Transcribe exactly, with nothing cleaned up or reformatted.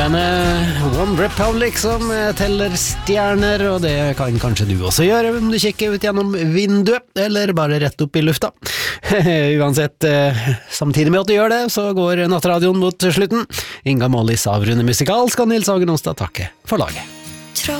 Bandet One Republic som teller stjerner, og det kan kanskje du også gjøre om du kikker ut gjennom vinduet, eller bare rett opp i lufta. Uansett, samtidig med at du gjør det, så går nattradioen mot slutten. Inga Mollis avrunde musikalsk, og Nils Hagen Onsdag takke for laget.